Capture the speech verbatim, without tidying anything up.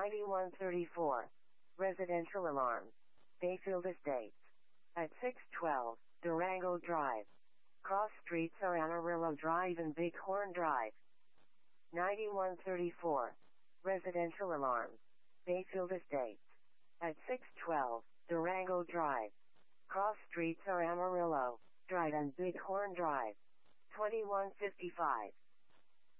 ninety-one thirty-four. Residential alarm. Bayfield Estates. At six twelve, Durango Drive. Cross streets are Amarillo Drive and Bighorn Drive. ninety-one thirty-four. Residential alarm. Bayfield Estates. At six twelve, Durango Drive. Cross streets are Amarillo Drive and Bighorn Drive. twenty-one fifty-five.